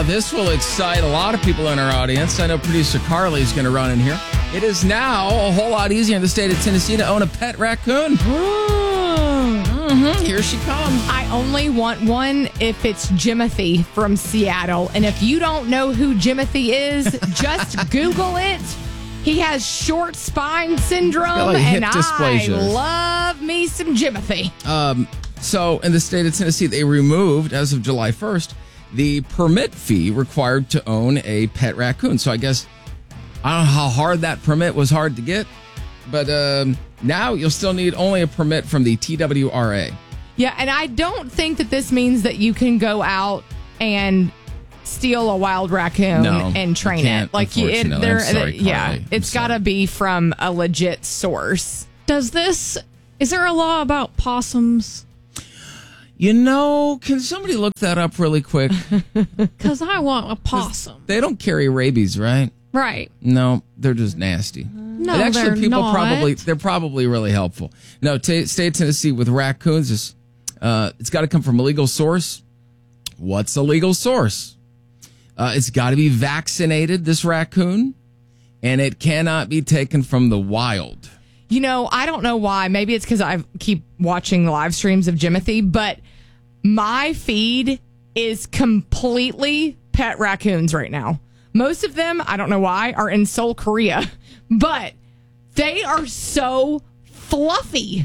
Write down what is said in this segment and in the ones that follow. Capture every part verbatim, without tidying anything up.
Now, this will excite a lot of people in our audience. I know producer Carly's going to run in here. It is now a whole lot easier in the state of Tennessee to own a pet raccoon. Mm-hmm. Here she comes. I only want one if it's Jimothy from Seattle. And if you don't know who Jimothy is, just Google it. He has short spine syndrome, like hip and dysplasia. I love me some Jimothy. Um, so, in the state of Tennessee, they removed, as of July first, the permit fee required to own a pet raccoon. So, I guess, I don't know how hard that permit was hard to get, but um, now you'll still need only a permit from the T W R A. Yeah, and I don't think that this means that you can go out and steal a wild raccoon No, and train you can't, it. Like you, it, unfortunately. there, I'm sorry, yeah, Carly. I'm it's got to be from a legit source. Does this, is there a law about possums? You know, can somebody look that up really quick? Because I want a possum. They don't carry rabies, right? Right. No, they're just nasty. No, and actually, they're people not. probably they're probably really helpful. No, t- state of Tennessee with raccoons is uh, it's got to come from a legal source. What's a legal source? Uh, it's got to be vaccinated. This raccoon, and it cannot be taken from the wild. You know, I don't know why. Maybe it's because I keep watching live streams of Jimothy, but my feed is completely pet raccoons right now. Most of them, I don't know why, are in Seoul, Korea, but they are so fluffy.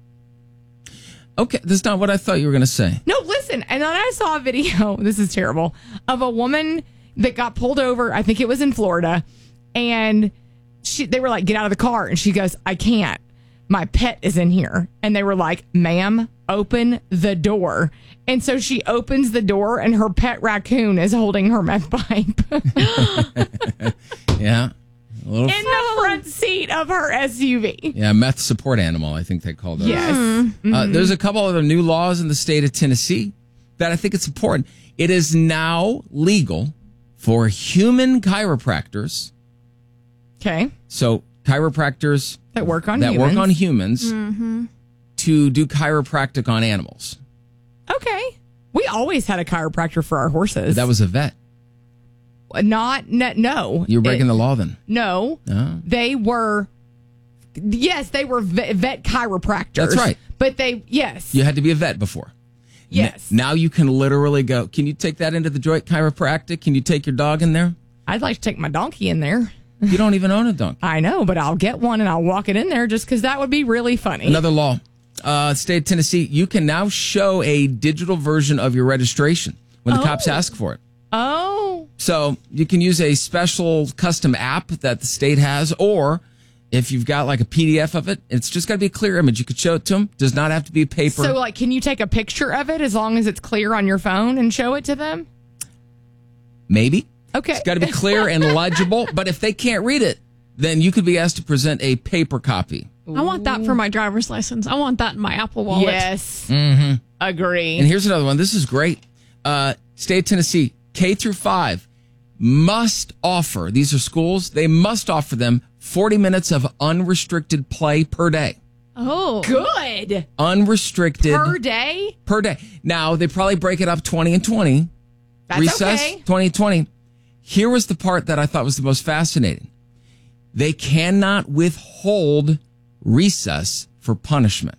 Okay, that's not what I thought you were going to say. No, listen, and then I saw a video, this is terrible, of a woman that got pulled over, I think it was in Florida, and she, they were like, get out of the car, and she goes, I can't. My pet is in here. And they were like, ma'am, open the door. And so she opens the door, and her pet raccoon is holding her meth pipe. Yeah. A little In the front seat of her S U V. Yeah, meth support animal, I think they call those. Yes. Mm-hmm. Uh, there's a couple other new laws in the state of Tennessee that I think it's important. It is now legal for human chiropractors. Okay. So chiropractors That work on that humans. work on humans Mm-hmm. to do chiropractic on animals. Okay. We always had a chiropractor for our horses. But that was a vet. Not, no. no. You're breaking It- the law then. No. Oh. They were, yes, they were vet, vet chiropractors. That's right. But they, yes. You had to be a vet before. Yes. N- now you can literally go, can you take that into the joint chiropractic? Can you take your dog in there? I'd like to take my donkey in there. You don't even own a donkey. I know, but I'll get one and I'll walk it in there just because that would be really funny. Another law. Uh, state of Tennessee, you can now show a digital version of your registration when the Oh. cops ask for it. Oh. So you can use a special custom app that the state has, or if you've got like a P D F of it, it's just got to be a clear image. You could show it to them. Does not have to be paper. So, like, can you take a picture of it as long as it's clear on your phone and show it to them? Maybe. Okay. It's got to be clear and legible. But if they can't read it, then you could be asked to present a paper copy. I want that for my driver's license. I want that in my Apple Wallet. Yes. Mm-hmm. Agree. And here's another one. This is great. Uh, state of Tennessee, K through five must offer, these are schools, they must offer them forty minutes of unrestricted play per day. Oh. Good. Unrestricted. Per day? Per day. Now, they probably break it up twenty and twenty. That's Recess, okay. twenty and twenty. Here was the part that I thought was the most fascinating. They cannot withhold recess for punishment.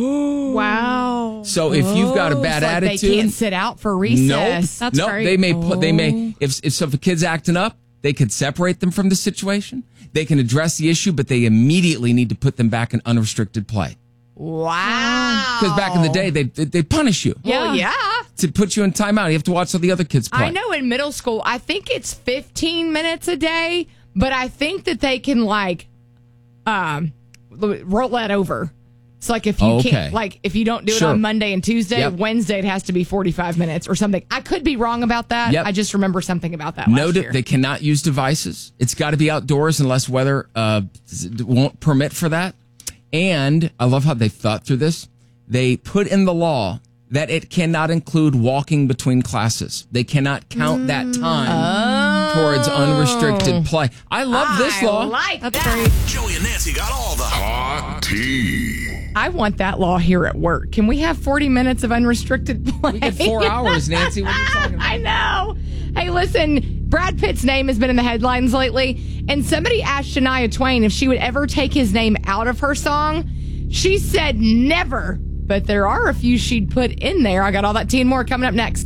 Wow. So if you've got a Oh, bad it's like attitude, they can't sit out for recess. Nope. That's nope. great. They may put. They Oh. may. If if so, if a kid's acting up, they could separate them from the situation. They can address the issue, but they immediately need to put them back in unrestricted play. Wow. Because back in the day, they they, they punish you Well, yeah. to put you in timeout. You have to watch all the other kids play. I know in middle school, I think it's fifteen minutes a day, but I think that they can like um roll that over. It's like if you Okay. can't, like if you don't do it Sure. on Monday and Tuesday, Yep. Wednesday it has to be forty-five minutes or something. I could be wrong about that. Yep. I just remember something about that No, last de- year. they cannot use devices. It's got to be outdoors unless weather uh, won't permit for that. And I love how they thought through this. They put in the law that it cannot include walking between classes. They cannot count that time towards unrestricted play. I love this I law. like That's that. great. Joey and Nancy got all the hot tea. I want that law here at work. Can we have forty minutes of unrestricted play? We get four hours, Nancy. What are you talking about? I know. Hey, listen, Brad Pitt's name has been in the headlines lately, and somebody asked Shania Twain if she would ever take his name out of her song. She said never, but there are a few she'd put in there. I got all that tea and more coming up next.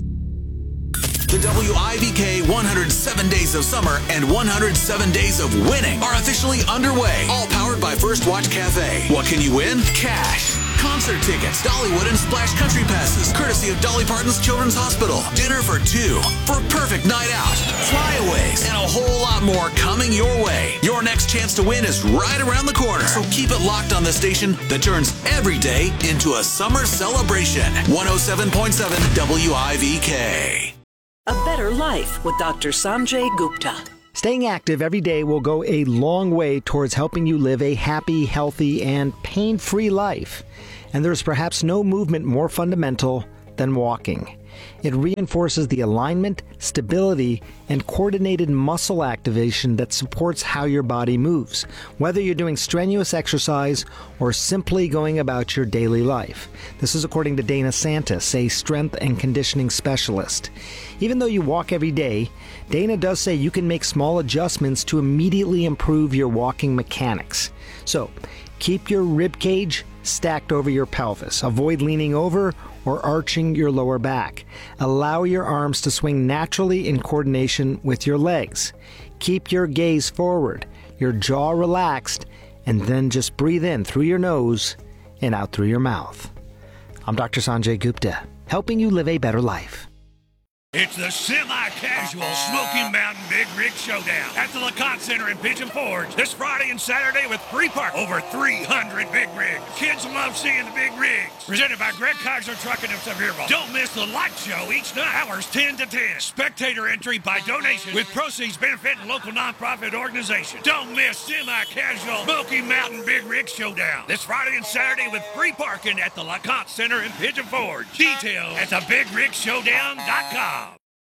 The W I V K one hundred seven Days of Summer and one hundred seven Days of Winning are officially underway. All powered by First Watch Cafe. What can you win? Cash, concert tickets, Dollywood and Splash Country passes, courtesy of Dolly Parton's Children's Hospital, dinner for two for a perfect night out, flyaways, and a whole lot more coming your way. Your next chance to win is right around the corner. So keep it locked on the station that turns every day into a summer celebration. one oh seven point seven W I V K. A better life with Doctor Sanjay Gupta. Staying active every day will go a long way towards helping you live a happy, healthy, and pain-free life. And there's perhaps no movement more fundamental than walking. It reinforces the alignment, stability, and coordinated muscle activation that supports how your body moves, whether you're doing strenuous exercise or simply going about your daily life. This is according to Dana Santis, a strength and conditioning specialist. Even though you walk every day, Dana does say you can make small adjustments to immediately improve your walking mechanics. So, keep your rib cage stacked over your pelvis. Avoid leaning over or arching your lower back. Allow your arms to swing naturally in coordination with your legs. Keep your gaze forward, your jaw relaxed, and then just breathe in through your nose and out through your mouth. I'm Doctor Sanjay Gupta, helping you live a better life. It's the semi-casual Smoky Mountain Big Rig Showdown at the LeConte Center in Pigeon Forge this Friday and Saturday with free park. Over three hundred big rigs. Kids love seeing the big rigs. Presented by Greg Kaiser Trucking of Sevierville. Don't miss the light show each night, hours ten to ten. Spectator entry by donation with proceeds benefiting local nonprofit organizations. Don't miss semi-casual Smoky Mountain Big Rig Showdown this Friday and Saturday with free parking at the LeConte Center in Pigeon Forge. Details at the big rig showdown dot com.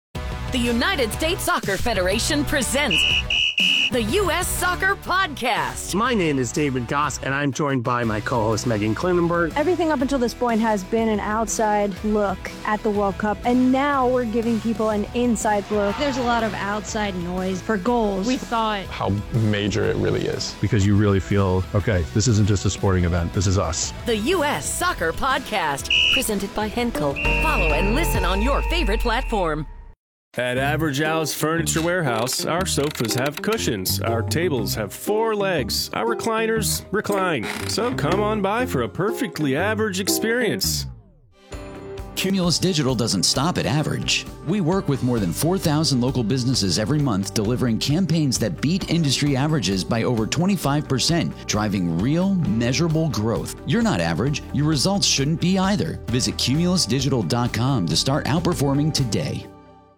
The United States Soccer Federation presents the U S Soccer Podcast. My name is David Goss, and I'm joined by my co-host Megan Klinenberg. Everything up until this point has been an outside look at the World Cup, and now we're giving people an inside look. There's a lot of outside noise for goals. We thought how major it really is. Because you really feel, okay, this isn't just a sporting event, this is us. The U S Soccer Podcast, presented by Henkel. Follow and listen on your favorite platform. At Average Al's Furniture Warehouse, our sofas have cushions, our tables have four legs, our recliners recline. So come on by for a perfectly average experience. Cumulus Digital doesn't stop at average. We work with more than four thousand local businesses every month, delivering campaigns that beat industry averages by over twenty-five percent, driving real, measurable growth. You're not average. Your results shouldn't be either. Visit cumulus digital dot com to start outperforming today.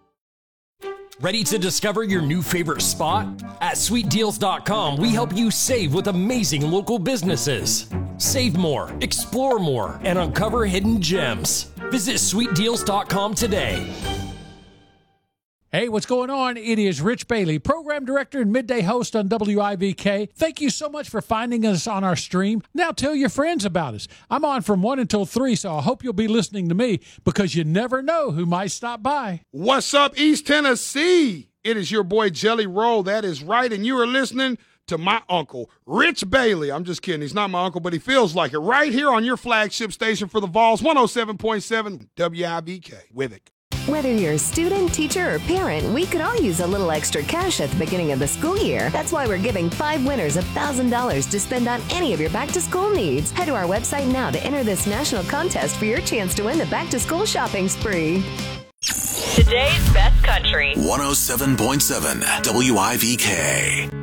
Ready to discover your new favorite spot? At sweet deals dot com, we help you save with amazing local businesses. Save more, explore more, and uncover hidden gems. Visit sweet deals dot com today. Hey, what's going on? It is Rich Bailey, program director and midday host on W I V K. Thank you so much for finding us on our stream. Now tell your friends about us. I'm on from one until three, so I hope you'll be listening to me because you never know who might stop by. What's up, East Tennessee? It is your boy Jelly Roll. That is right, and you are listening to my uncle, Rich Bailey. I'm just kidding. He's not my uncle, but he feels like it. Right here on your flagship station for the Vols, one oh seven point seven W I V K. With it. Whether you're a student, teacher, or parent, we could all use a little extra cash at the beginning of the school year. That's why we're giving five winners one thousand dollars to spend on any of your back-to-school needs. Head to our website now to enter this national contest for your chance to win the back-to-school shopping spree. Today's best country. one oh seven point seven W I V K.